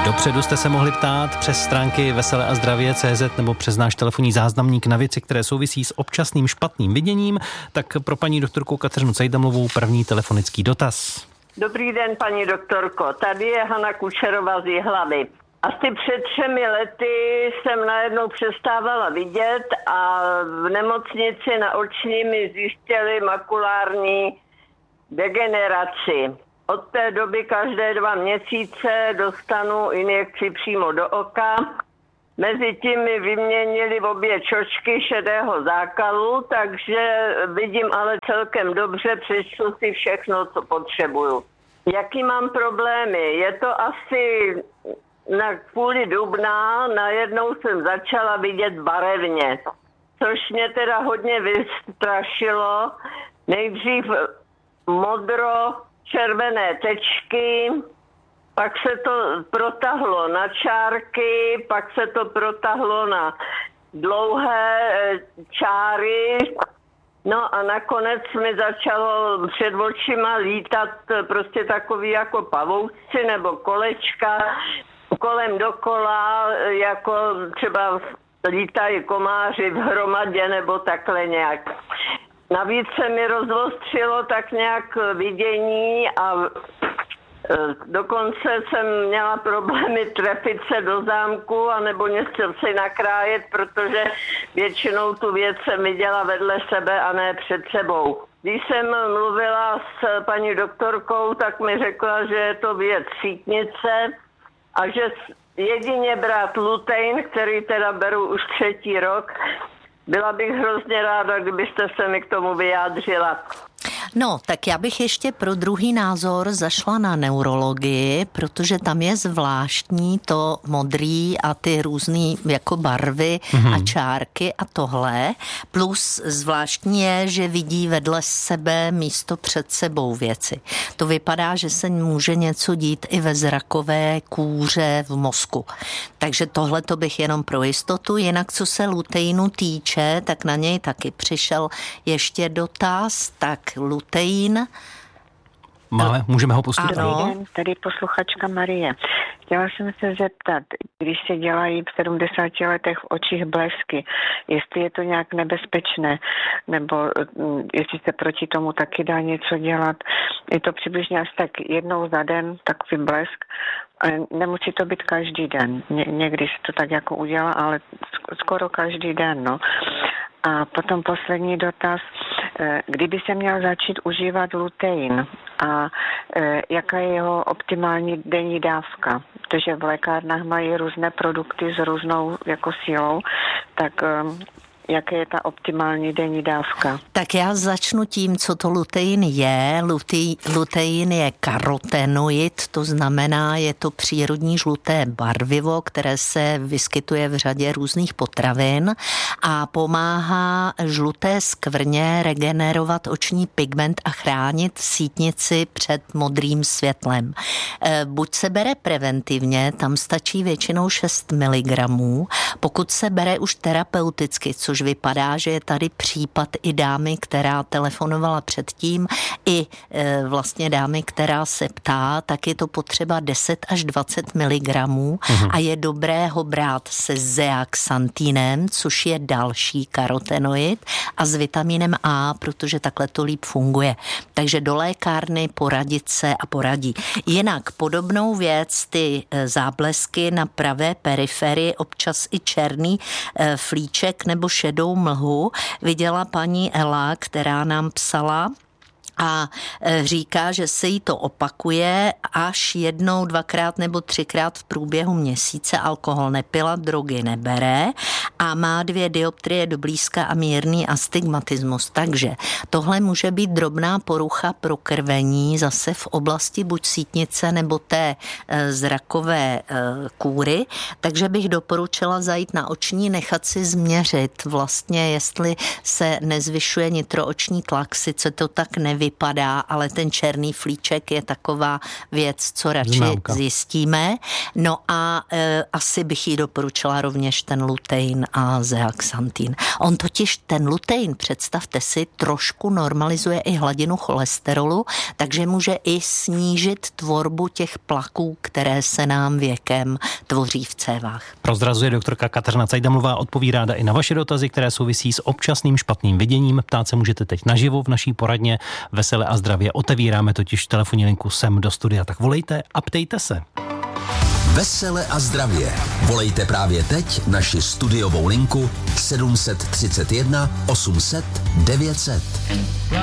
Dopředu jste se mohli ptát přes stránky veseleazdravě.cz nebo přes náš telefonní záznamník na věci, které souvisí s občasným špatným viděním. Tak pro paní doktorku Kateřinu Cejdamovou první telefonický dotaz. Dobrý den, paní doktorko. Tady je Hana Kučerová z Jihlavy. Asi před 3 lety jsem najednou přestávala vidět a v nemocnici na oční mi zjistili makulární degeneraci. Od té doby každé 2 měsíce dostanu injekci přímo do oka. Mezitím mi vyměnili obě čočky šedého zákalu, takže vidím ale celkem dobře, přečtu si všechno, co potřebuju. Jaký mám problémy? Je to asi na půli dubna, najednou jsem začala vidět barevně, což mě teda hodně vystrašilo. Nejdřív modro-červené tečky, pak se to protahlo na čárky, pak se to protahlo na dlouhé čáry. No a nakonec mi začalo před očima lítat prostě takový jako pavousci nebo kolečka kolem dokola, jako třeba lítají komáři v hromadě nebo takhle nějak. Navíc se mi rozostřilo tak nějak vidění a dokonce jsem měla problémy trefit se do zámku anebo něco si nakrájet, protože většinou tu věc jsem viděla vedle sebe a ne před sebou. Když jsem mluvila s paní doktorkou, tak mi řekla, že je to věc sítnice a že jedině brát lutein, který teda beru už 3. rok. Byla bych hrozně ráda, kdybyste se mi k tomu vyjádřila. No, tak já bych ještě pro druhý názor zašla na neurologii, protože tam je zvláštní to modrý a ty různý jako barvy a čárky a tohle. Plus zvláštní je, že vidí vedle sebe místo před sebou věci. To vypadá, že se může něco dít i ve zrakové kůře v mozku. Takže tohle to bych jenom pro jistotu. Jinak co se luteinu týče, tak na něj taky přišel ještě dotaz. Tak lutein. Můžeme ho pustit? Dobrý den, tady posluchačka Marie. Chtěla jsem se zeptat, když se dělají v 70 letech v očích blesky, jestli je to nějak nebezpečné, nebo jestli se proti tomu taky dá něco dělat. Je to přibližně asi tak jednou za den, takový blesk. Nemusí to být každý den. Někdy se to tak jako udělá, ale skoro každý den, no. A potom poslední dotaz, kdyby se měl začít užívat lutein a jaká je jeho optimální denní dávka, protože v lékárnách mají různé produkty s různou jako sílou, tak jaká je ta optimální denní dávka? Tak já začnu tím, co to lutein je. Lutein je karotenoid, to znamená, je to přírodní žluté barvivo, které se vyskytuje v řadě různých potravin a pomáhá žluté skvrně regenerovat oční pigment a chránit sítnici před modrým světlem. Buď se bere preventivně, tam stačí většinou 6 mg, pokud se bere už terapeuticky, což vypadá, že je tady případ i dámy, která telefonovala předtím, i vlastně dámy, která se ptá, tak je to potřeba 10 až 20 mg a je dobré ho brát se zeaxanthinem, což je další karotenoid a s vitaminem A, protože takhle to líp funguje. Takže do lékárny poradit se a poradí. Jinak podobnou věc, ty záblesky na pravé periferii, občas i černý flíček nebo šedou mlhu, viděla paní Ela, která nám psala a říká, že se jí to opakuje až 1, 2krát nebo 3krát v průběhu měsíce. Alkohol nepila, drogy nebere a má 2 dioptrie do blízka a mírný astigmatismus. Takže tohle může být drobná porucha prokrvení zase v oblasti buď sítnice nebo té zrakové kůry. Takže bych doporučila zajít na oční, nechat si změřit vlastně, jestli se nezvyšuje nitrooční tlak, sice to tak nevypadá, vypadá, ale ten černý flíček je taková věc, co radši zjistíme. No a asi bych jí doporučila rovněž ten lutein a zeaxanthin. On totiž ten lutein, představte si, trošku normalizuje i hladinu cholesterolu, takže může i snížit tvorbu těch plaků, které se nám věkem tvoří v cévách. Prozrazuje doktorka Kateřina Cajdamlová, odpoví ráda i na vaše dotazy, které souvisí s občasným špatným viděním. Ptát se můžete teď naživo v naší poradně Vesele a zdravě. Otevíráme totiž telefonní linku sem do studia, tak volejte a ptejte se. Vesele a zdravě. Volejte právě teď naši studiovou linku 731 800 900.